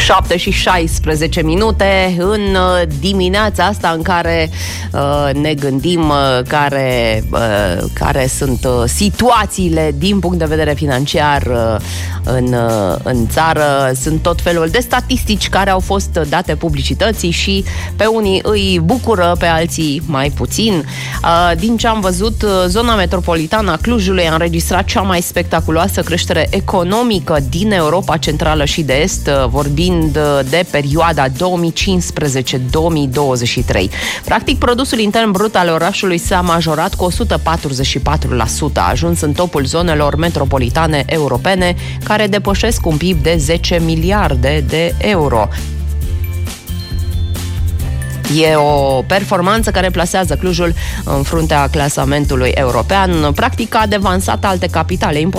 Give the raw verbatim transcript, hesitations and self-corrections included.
șapte și șaisprezece minute în dimineața asta în care uh, ne gândim uh, care, uh, care sunt uh, situațiile din punct de vedere financiar uh, în, uh, în țară. Sunt tot felul de statistici care au fost date publicității și pe unii îi bucură, pe alții mai puțin. Uh, din ce am văzut, uh, zona metropolitană a Clujului a înregistrat cea mai spectaculoasă creștere economică din Europa Centrală și de Est, uh, vorbind uh, de perioada două mii cincisprezece două mii douăzeci și trei. Practic, produsul intern brut al orașului s-a majorat cu o sută patruzeci și patru la sută, a ajuns în topul zonelor metropolitane europene, care depășesc un P I B de zece miliarde de euro. E o performanță care plasează Clujul în fruntea clasamentului european. Practic a devansat alte capitale importante